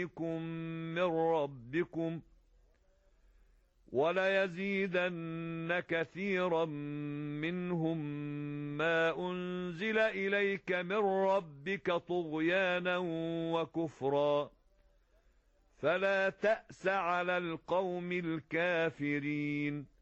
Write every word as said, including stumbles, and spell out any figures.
من ربكم وليزيدن كثيرا منهم ما أنزل إليك من ربك طغيانا وكفرا فلا تأس على القوم الكافرين.